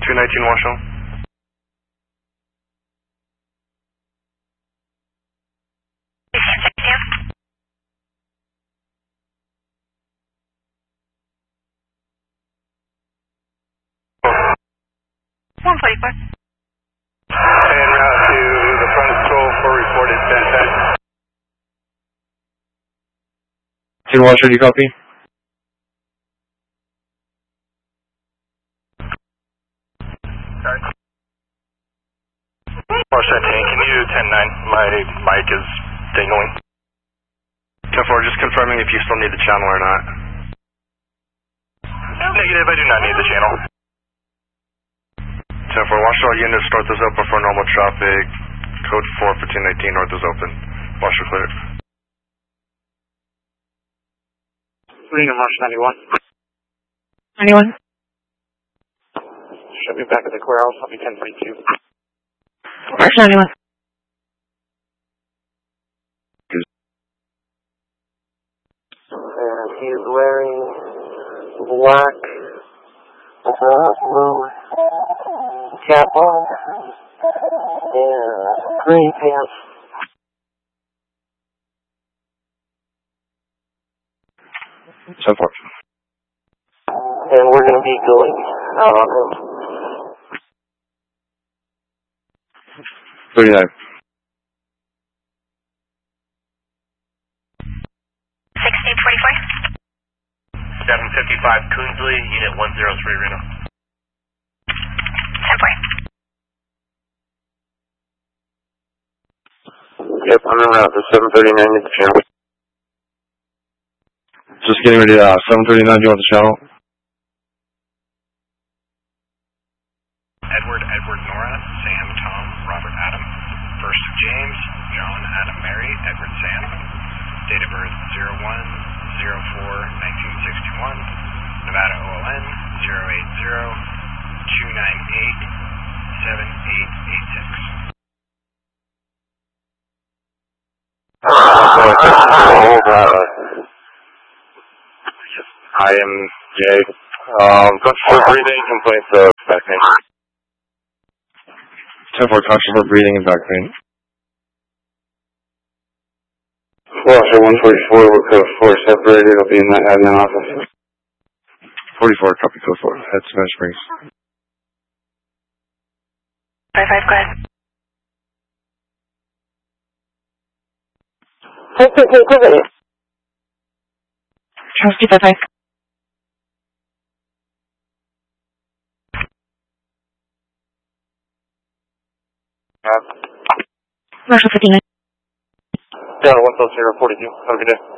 219 Washington. One 45. En route to the front control for reported 1010. 10 Washington, you copy? Washington, can you do 10-9? My mic is dingling. 10-4, just confirming if you still need the channel or not. Negative, I do not need the channel. 10-4, Washington, all units, north is open for normal traffic. Code 4 for 219, north is open. Washington clear. Reading on Marsh 91. 91. Should be back at the warehouse. I'll be 1042. Marsh 91. And he's wearing black blue cap on and green pants. So far. And we're going to be going out on him. 39. 1645. 755 Coonsley, unit 103 Reno. 10-4. Yep, I'm en route to 739 at the channel. Just getting ready to 739, do you want the channel? Edward Nora, Sam Tom, Robert Adam. First James, John Adam Mary, Edward Sam. Date of birth 01/04/1961. Nevada OLN 080-298-7886. I am Jay. Conscious breathing, complaints of back pain. 10-4, conscious for breathing and back pain. Washer 144, we're code 4 separated. I'll be in that admin office. 44, copy code 4. Head Spanish Springs. 55, go ahead. Charles 255. Marshall 59. Yeah, 140, 42. Have a good day.